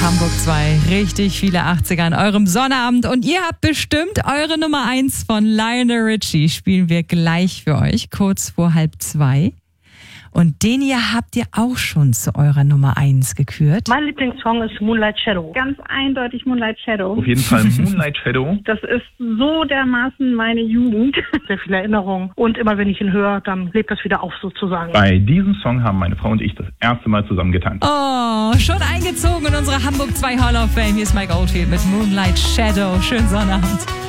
Hamburg 2. Richtig viele 80er an eurem Sonnabend. Und ihr habt bestimmt eure Nummer 1 von Lionel Richie. Spielen wir gleich für euch, kurz vor 1:30. Und den hier habt ihr auch schon zu eurer Nummer 1 gekürt. Mein Lieblingssong ist Moonlight Shadow. Ganz eindeutig Moonlight Shadow. Auf jeden Fall Moonlight Shadow. Das ist so dermaßen meine Jugend. Sehr viele Erinnerungen. Und immer wenn ich ihn höre, dann lebt das wieder auf sozusagen. Bei diesem Song haben meine Frau und ich das erste Mal zusammen getanzt. Oh, schon eingezogen in unsere Hamburg 2 Hall of Fame. Hier ist Mike Oldfield mit Moonlight Shadow. Schönen Sonnabend.